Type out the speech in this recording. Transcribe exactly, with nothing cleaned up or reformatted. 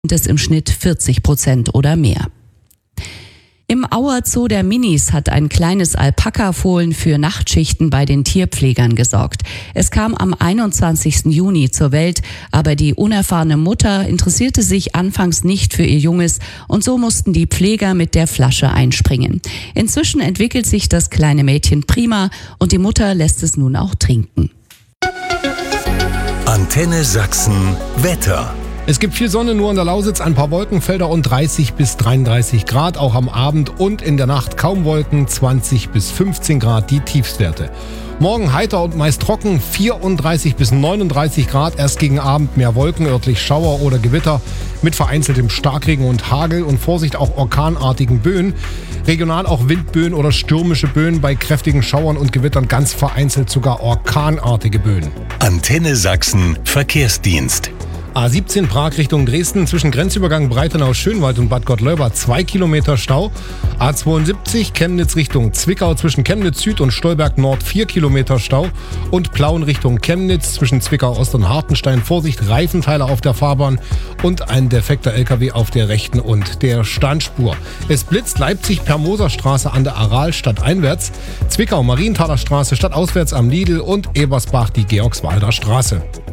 es im Schnitt vierzig Prozent oder mehr. Im Auer Zoo der Minis hat ein kleines Alpaka-Fohlen für Nachtschichten bei den Tierpflegern gesorgt. Es kam am einundzwanzigsten Juni zur Welt, aber die unerfahrene Mutter interessierte sich anfangs nicht für ihr Junges und so mussten die Pfleger mit der Flasche einspringen. Inzwischen entwickelt sich das kleine Mädchen prima und die Mutter lässt es nun auch trinken. Antenne Sachsen Wetter. Es gibt viel Sonne, nur an der Lausitz ein paar Wolkenfelder und dreißig bis dreiunddreißig Grad, auch am Abend und in der Nacht kaum Wolken, zwanzig bis fünfzehn Grad die Tiefstwerte. Morgen heiter und meist trocken, vierunddreißig bis neununddreißig Grad, erst gegen Abend mehr Wolken, örtlich Schauer oder Gewitter mit vereinzeltem Starkregen und Hagel und Vorsicht auch orkanartigen Böen. Regional auch Windböen oder stürmische Böen, bei kräftigen Schauern und Gewittern ganz vereinzelt sogar orkanartige Böen. Antenne Sachsen Verkehrsdienst. A siebzehn Prag Richtung Dresden, zwischen Grenzübergang Breitenau-Schönwald und Bad Gottleuba zwei Kilometer Stau. A zweiundsiebzig Chemnitz Richtung Zwickau, zwischen Chemnitz Süd und Stolberg Nord vier Kilometer Stau. Und Plauen Richtung Chemnitz, zwischen Zwickau Ost und Hartenstein. Vorsicht, Reifenteile auf der Fahrbahn und ein defekter L K W auf der rechten und der Standspur. Es blitzt Leipzig per Moserstraße an der Aral stadteinwärts, Zwickau Marienthaler Straße stadtauswärts am Lidl und Ebersbach die Georgswalder Straße.